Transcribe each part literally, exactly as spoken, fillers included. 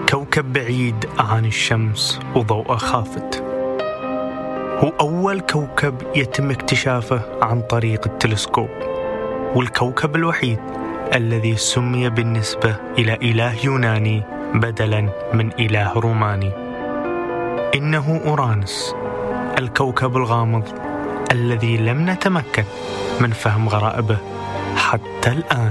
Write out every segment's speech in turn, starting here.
كوكب بعيد عن الشمس وضوءه خافت. هو أول كوكب يتم اكتشافه عن طريق التلسكوب، والكوكب الوحيد الذي سمي بالنسبة إلى إله يوناني بدلاً من إله روماني. إنه أورانوس، الكوكب الغامض الذي لم نتمكن من فهم غرائبه حتى الآن.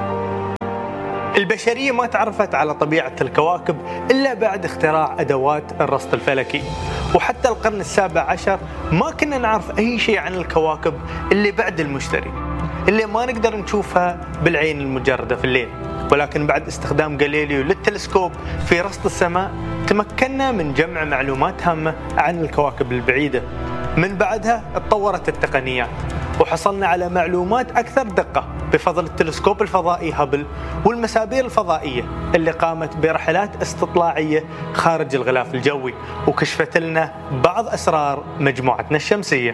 البشرية ما تعرفت على طبيعة الكواكب إلا بعد اختراع أدوات الرصد الفلكي، وحتى القرن السابع عشر ما كنا نعرف أي شيء عن الكواكب اللي بعد المشتري، اللي ما نقدر نشوفها بالعين المجردة في الليل. ولكن بعد استخدام غاليليو للتلسكوب في رصد السماء تمكنا من جمع معلومات هامة عن الكواكب البعيدة. من بعدها اتطورت التقنيات وحصلنا على معلومات أكثر دقة بفضل التلسكوب الفضائي هابل والمسابير الفضائية اللي قامت برحلات استطلاعية خارج الغلاف الجوي وكشفت لنا بعض أسرار مجموعتنا الشمسية.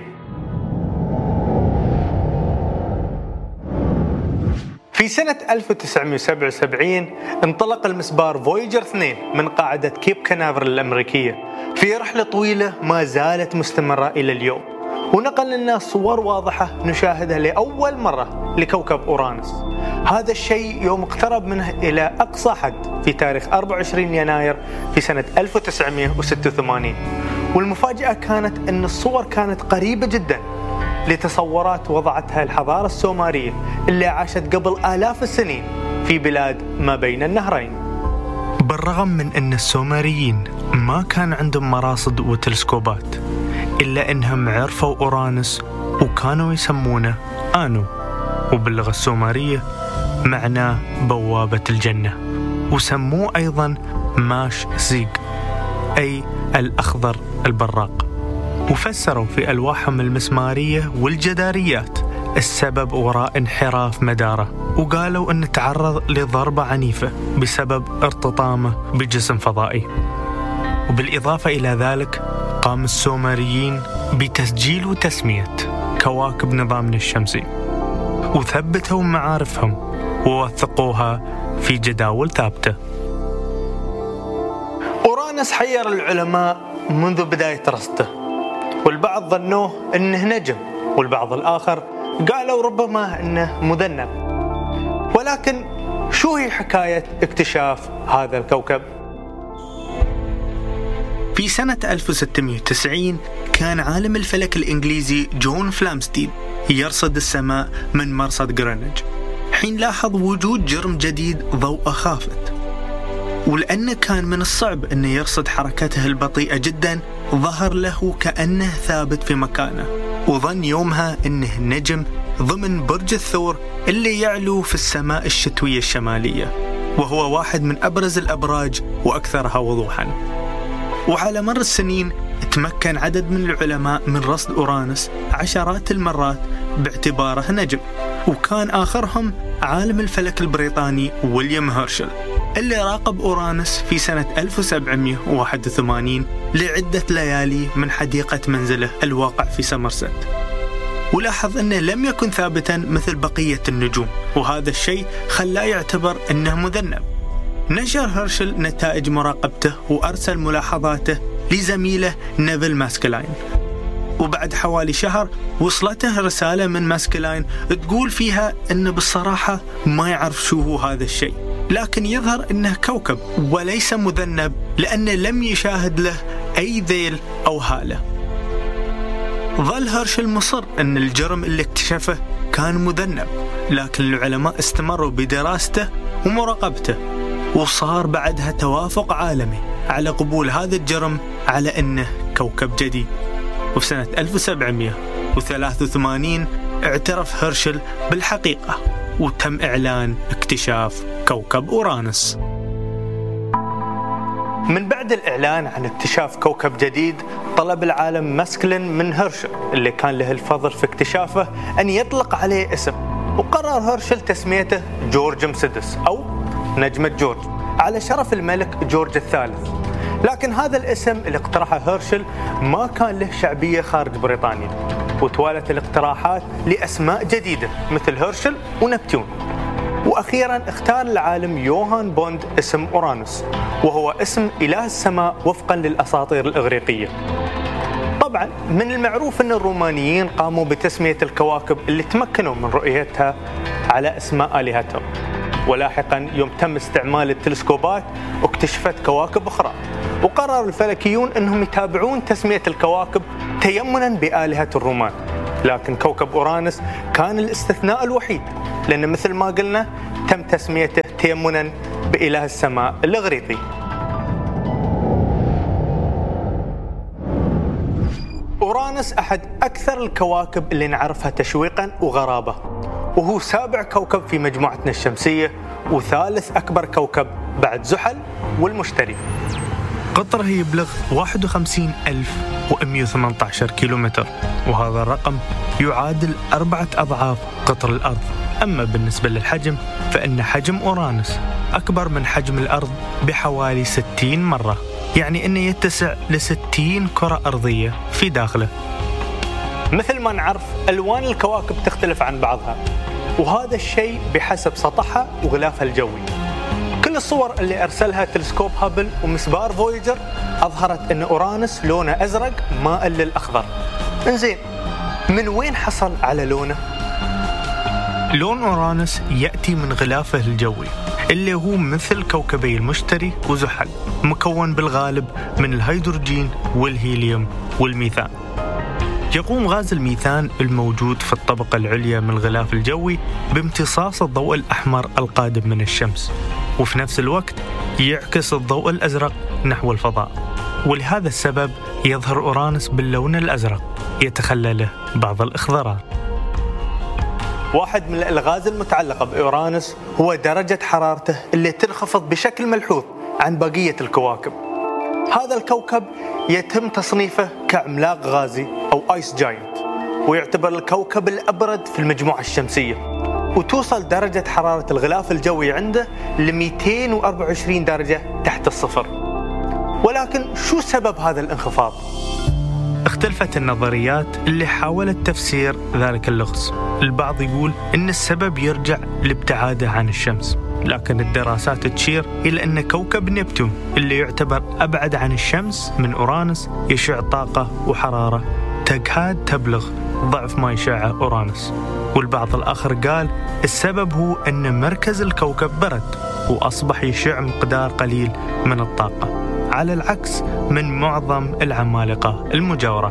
في سنة ألف وتسعمائة وسبعة وسبعين انطلق المسبار فويجر اثنين من قاعدة كيب كانافرال الأمريكية في رحلة طويلة ما زالت مستمرة إلى اليوم، ونقل لنا صور واضحة نشاهدها لأول مرة لكوكب أورانوس. هذا الشيء يوم اقترب منه إلى أقصى حد في تاريخ أربعة وعشرين يناير في سنة ألف وتسعمائة وستة وثمانين، والمفاجأة كانت أن الصور كانت قريبة جدا لتصورات وضعتها الحضارة السومرية اللي عاشت قبل آلاف السنين في بلاد ما بين النهرين. بالرغم من أن السومريين ما كان عندهم مراصد وتلسكوبات، إلا أنهم عرفوا أورانوس وكانوا يسمونه آنو، وباللغة السومرية معناه بوابة الجنة، وسموه أيضا ماش زيغ أي الأخضر البراق. وفسروا في ألواحهم المسمارية والجداريات السبب وراء انحراف مداره، وقالوا أنه تعرض لضربة عنيفة بسبب ارتطامه بجسم فضائي. وبالإضافة إلى ذلك قام السومريين بتسجيل وتسمية كواكب نظامنا الشمسي، وثبتوا معارفهم ووثقوها في جداول ثابتة. أورانوس حير العلماء منذ بداية رصده، والبعض ظنوه أنه نجم، والبعض الآخر قالوا ربما أنه مذنب. ولكن شو هي حكاية اكتشاف هذا الكوكب؟ في سنة ألف وستمائة وتسعين كان عالم الفلك الإنجليزي جون فلامستيد يرصد السماء من مرصد غرينتش، حين لاحظ وجود جرم جديد ضوءه خافت. ولأنه كان من الصعب أنه يرصد حركته البطيئة جدا، ظهر له كأنه ثابت في مكانه، وظن يومها أنه نجم ضمن برج الثور اللي يعلو في السماء الشتوية الشمالية، وهو واحد من أبرز الأبراج وأكثرها وضوحا. وعلى مر السنين تمكن عدد من العلماء من رصد أورانوس عشرات المرات باعتباره نجم، وكان آخرهم عالم الفلك البريطاني ويليام هيرشل اللي راقب أورانوس في سنة ألف وسبعمائة وواحد وثمانين لعدة ليالي من حديقة منزله الواقع في سومرست، ولاحظ أنه لم يكن ثابتا مثل بقية النجوم، وهذا الشيء خلاه يعتبر أنه مذنب. نشر هيرشل نتائج مراقبته وأرسل ملاحظاته لزميله نيفل ماسكلاين، وبعد حوالي شهر وصلته رسالة من ماسكلاين تقول فيها أنه بالصراحة ما يعرف شو هو هذا الشيء، لكن يظهر أنه كوكب وليس مذنب لأنه لم يشاهد له أي ذيل أو هالة. ظل هيرشل مصر أن الجرم اللي اكتشفه كان مذنب، لكن العلماء استمروا بدراسته ومراقبته، وصار بعدها توافق عالمي على قبول هذا الجرم على أنه كوكب جديد. وفي سنة ألف وسبعمائة وثلاثة وثمانين اعترف هيرشل بالحقيقة، وتم إعلان اكتشاف كوكب أورانوس. من بعد الإعلان عن اكتشاف كوكب جديد، طلب العالم ماسكلين من هيرشل اللي كان له الفضل في اكتشافه أن يطلق عليه اسم، وقرر هيرشل تسميته جورج مسدس أو نجمة جورج على شرف الملك جورج الثالث. لكن هذا الاسم اللي اقترحه هيرشل ما كان له شعبية خارج بريطانيا، وتوالت الاقتراحات لأسماء جديدة مثل هيرشل ونبتون. وأخيرا اختار العالم يوهان بوند اسم أورانوس، وهو اسم إله السماء وفقا للأساطير الإغريقية. طبعا من المعروف أن الرومانيين قاموا بتسمية الكواكب اللي تمكنوا من رؤيتها على اسماء آلهتهم، ولاحقا يوم تم استعمال التلسكوبات اكتشفت كواكب أخرى، وقرر الفلكيون أنهم يتابعون تسمية الكواكب تيمنا بآلهة الرومان. لكن كوكب أورانوس كان الاستثناء الوحيد، لأن مثل ما قلنا تم تسميته تيمنا بإله السماء الإغريقي. أورانوس أحد أكثر الكواكب اللي نعرفها تشويقا وغرابة، وهو سابع كوكب في مجموعتنا الشمسية وثالث أكبر كوكب بعد زحل والمشتري. قطره يبلغ واحد وخمسين ألف ومئة وثمانية عشر كيلومتر، وهذا الرقم يعادل أربعة أضعاف قطر الأرض. أما بالنسبة للحجم فإن حجم أورانوس أكبر من حجم الأرض بحوالي ستين مرة، يعني أنه يتسع لستين كرة أرضية في داخله. مثل ما نعرف ألوان الكواكب تختلف عن بعضها، وهذا الشيء بحسب سطحها وغلافها الجوي. كل الصور اللي أرسلها تلسكوب هابل ومسبار فويجر أظهرت أن أورانوس لونه أزرق مائل للأخضر. إنزين، من وين حصل على لونه؟ لون أورانوس يأتي من غلافه الجوي اللي هو مثل كوكبي المشتري وزحل، مكون بالغالب من الهيدروجين والهيليوم والميثان. يقوم غاز الميثان الموجود في الطبقة العليا من الغلاف الجوي بامتصاص الضوء الأحمر القادم من الشمس، وفي نفس الوقت يعكس الضوء الأزرق نحو الفضاء، ولهذا السبب يظهر أورانوس باللون الأزرق يتخلله بعض الإخضرار. واحد من الألغاز المتعلقة بأورانوس هو درجة حرارته اللي تنخفض بشكل ملحوظ عن بقية الكواكب. هذا الكوكب يتم تصنيفه كعملاق غازي أو آيس جاينت، ويعتبر الكوكب الأبرد في المجموعة الشمسية، وتوصل درجة حرارة الغلاف الجوي عنده ل مئتين وأربعة وعشرين درجة تحت الصفر. ولكن شو سبب هذا الانخفاض؟ اختلفت النظريات اللي حاولت تفسير ذلك اللغز. البعض يقول إن السبب يرجع لابتعاده عن الشمس، لكن الدراسات تشير إلى أن كوكب نبتون اللي يعتبر أبعد عن الشمس من أورانوس يشع طاقة وحرارة تكاد تبلغ ضعف ما يشع أورانوس. والبعض الآخر قال السبب هو أن مركز الكوكب برد وأصبح يشع مقدار قليل من الطاقة، على العكس من معظم العمالقة المجاورة.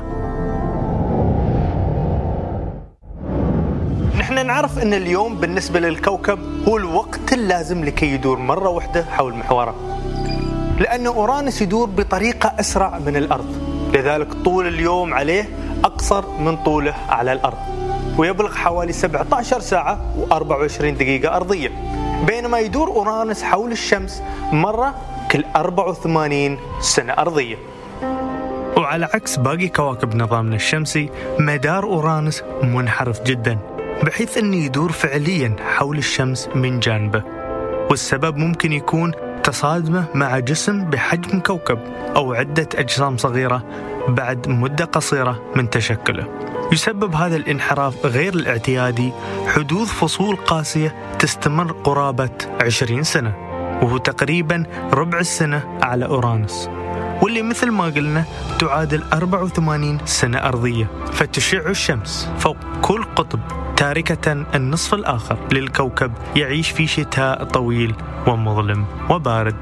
نحن نعرف أن اليوم بالنسبة للكوكب هو الوقت اللازم لكي يدور مرة واحدة حول محوره، لأن أورانوس يدور بطريقة أسرع من الأرض، لذلك طول اليوم عليه أقصر من طوله على الأرض، ويبلغ حوالي سبعة عشر ساعة وأربعة وعشرين دقيقة أرضية، بينما يدور أورانوس حول الشمس مرة كل أربعة وثمانين سنة أرضية. وعلى عكس باقي كواكب نظامنا الشمسي، مدار أورانوس منحرف جدا، بحيث أنه يدور فعليا حول الشمس من جانبه، والسبب ممكن يكون تصادمه مع جسم بحجم كوكب أو عدة أجسام صغيرة بعد مدة قصيرة من تشكله. يسبب هذا الانحراف غير الاعتيادي حدوث فصول قاسية تستمر قرابة عشرين سنة، وهو تقريبا ربع السنة على أورانوس، واللي مثل ما قلنا تعادل أربعة وثمانين سنة أرضية، فتشع الشمس فوق كل قطب تاركة النصف الآخر للكوكب يعيش في شتاء طويل ومظلم وبارد.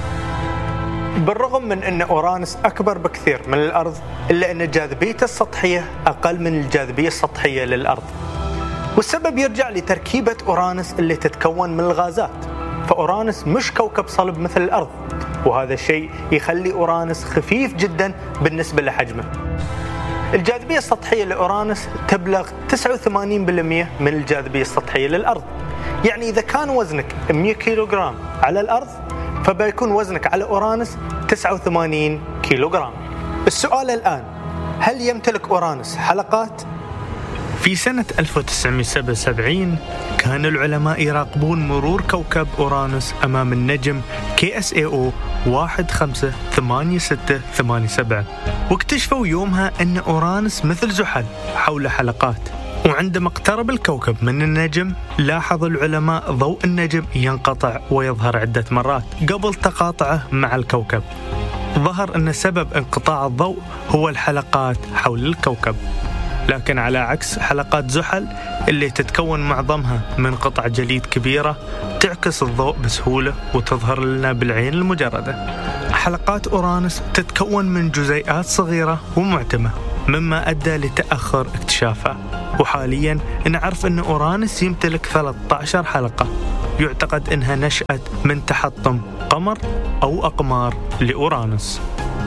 بالرغم من أن أورانوس أكبر بكثير من الأرض، إلا أن جاذبيته السطحية أقل من الجاذبية السطحية للأرض، والسبب يرجع لتركيبة أورانوس اللي تتكون من الغازات. فأورانوس مش كوكب صلب مثل الأرض، وهذا الشيء يخلي أورانوس خفيف جدا بالنسبة لحجمه. الجاذبية السطحية لأورانوس تبلغ تسعة وثمانين بالمئة من الجاذبية السطحية للأرض، يعني إذا كان وزنك مئة كيلوغرام على الأرض فبيكون وزنك على أورانوس تسعة وثمانين كيلوغرام. السؤال الآن، هل يمتلك أورانوس حلقات؟ في سنة ألف وتسعمئة وسبعة وسبعين كان العلماء يراقبون مرور كوكب أورانوس أمام النجم كي إس إيه أو واحد خمسة ثمانية ستة ثمانية سبعة، واكتشفوا يومها أن أورانوس مثل زحل حول حلقات وعندما اقترب الكوكب من النجم لاحظ العلماء ضوء النجم ينقطع ويظهر عدة مرات قبل تقاطعه مع الكوكب. ظهر أن سبب انقطاع الضوء هو الحلقات حول الكوكب، لكن على عكس حلقات زحل اللي تتكون معظمها من قطع جليد كبيرة تعكس الضوء بسهولة وتظهر لنا بالعين المجردة، حلقات أورانوس تتكون من جزيئات صغيرة ومعتمة، مما أدى لتأخر اكتشافها. وحاليا نعرف أن أورانوس يمتلك ثلاثة عشر حلقة، يعتقد أنها نشأت من تحطم قمر أو أقمار لأورانوس.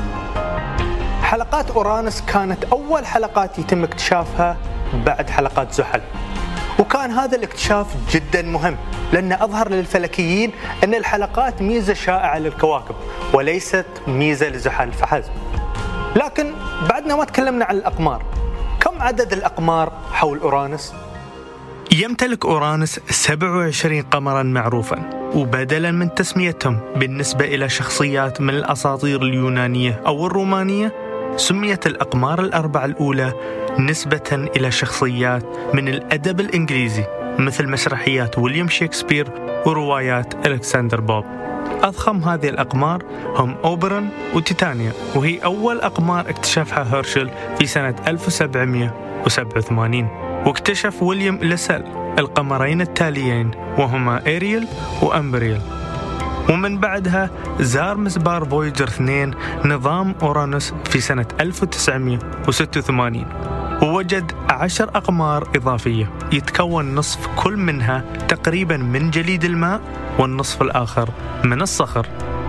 حلقات أورانوس كانت أول حلقات يتم اكتشافها بعد حلقات زحل، وكان هذا الاكتشاف جدا مهم لأنه أظهر للفلكيين أن الحلقات ميزة شائعة للكواكب وليست ميزة لزحل فحسب. لكن بعدنا ما تكلمنا عن الأقمار. كم عدد الأقمار حول أورانوس؟ يمتلك أورانوس سبعة وعشرين قمرا معروفا، وبدلا من تسميتهم بالنسبة إلى شخصيات من الأساطير اليونانية أو الرومانية، سميت الأقمار الأربعة الأولى نسبة إلى شخصيات من الأدب الإنجليزي مثل مسرحيات ويليام شكسبير وروايات ألكسندر بوب. أضخم هذه الأقمار هم أوبرون وتيتانيا، وهي أول أقمار اكتشفها هيرشل في سنة ألف وسبعمائة وسبعة وثمانين، واكتشف ويليام لاسل القمرين التاليين وهما إيريل وأمبريل. ومن بعدها زار مسبار فويجر اثنين نظام أورانوس في سنة ألف وتسعمائة وستة وثمانين، ووجد عشر أقمار إضافية يتكون نصف كل منها تقريبا من جليد الماء والنصف الآخر من الصخر.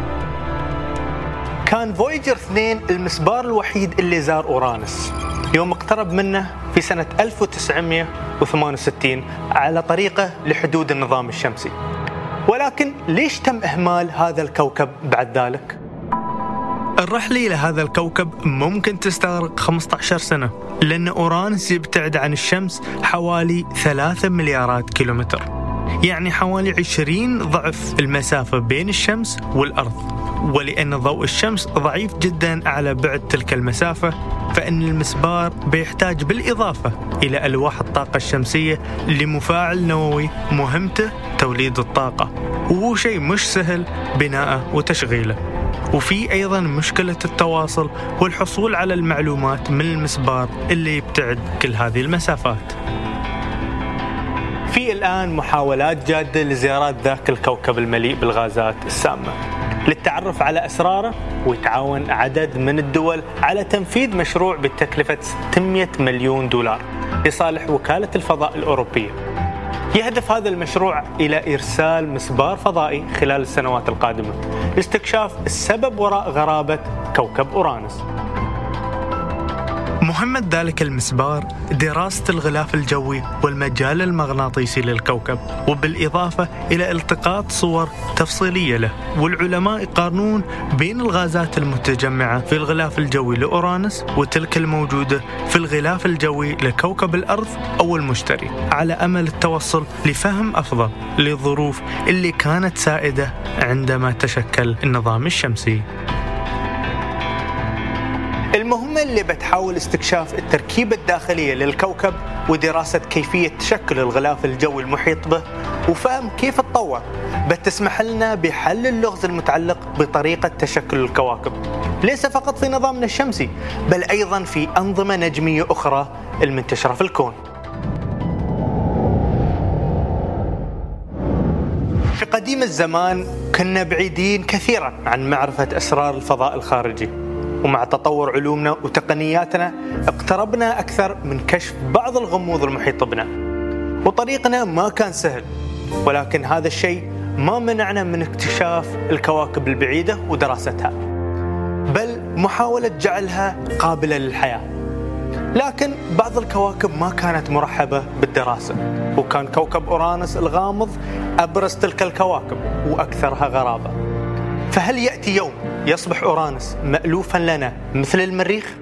كان فويجر اثنين المسبار الوحيد اللي زار أورانوس يوم اقترب منه في سنة ألف وتسعمائة وثمانية وستين على طريقه لحدود النظام الشمسي. ولكن ليش تم إهمال هذا الكوكب بعد ذلك؟ الرحلة إلى هذا الكوكب ممكن تستغرق خمسة عشر سنة، لأن أورانوس يبتعد عن الشمس حوالي ثلاثة مليارات كيلومتر، يعني حوالي عشرين ضعف المسافة بين الشمس والأرض. ولأن ضوء الشمس ضعيف جدا على بعد تلك المسافة، فإن المسبار بيحتاج بالإضافة إلى ألواح الطاقة الشمسية لمفاعل نووي مهمته توليد الطاقة، وهو شيء مش سهل بناءه وتشغيله. وفي أيضا مشكلة التواصل والحصول على المعلومات من المسبار اللي يبتعد كل هذه المسافات. في الآن محاولات جادة لزيارة ذاك الكوكب المليء بالغازات السامة للتعرف على أسراره، ويتعاون عدد من الدول على تنفيذ مشروع بتكلفة ستمائة مليون دولار لصالح وكالة الفضاء الأوروبية. يهدف هذا المشروع إلى إرسال مسبار فضائي خلال السنوات القادمة لاستكشاف السبب وراء غرابة كوكب أورانوس. مهمة ذلك المسبار دراسة الغلاف الجوي والمجال المغناطيسي للكوكب، وبالإضافة إلى التقاط صور تفصيلية له. والعلماء يقارنون بين الغازات المتجمعة في الغلاف الجوي لأورانوس وتلك الموجودة في الغلاف الجوي لكوكب الأرض أو المشتري، على أمل التوصل لفهم أفضل للظروف اللي كانت سائدة عندما تشكل النظام الشمسي. المهمة اللي بتحاول استكشاف التركيبة الداخلية للكوكب ودراسة كيفية تشكل الغلاف الجوي المحيط به وفهم كيف تطور، بتسمح لنا بحل اللغز المتعلق بطريقة تشكل الكواكب، ليس فقط في نظامنا الشمسي بل أيضا في أنظمة نجمية أخرى المنتشرة في الكون. في قديم الزمان كنا بعيدين كثيرا عن معرفة أسرار الفضاء الخارجي، ومع تطور علومنا وتقنياتنا اقتربنا أكثر من كشف بعض الغموض المحيطة بنا، وطريقنا ما كان سهل، ولكن هذا الشيء ما منعنا من اكتشاف الكواكب البعيدة ودراستها، بل محاولة جعلها قابلة للحياة. لكن بعض الكواكب ما كانت مرحبة بالدراسة، وكان كوكب أورانوس الغامض أبرز تلك الكواكب وأكثرها غرابة. فهل يأتي يوم يصبح أورانوس مألوفا لنا مثل المريخ؟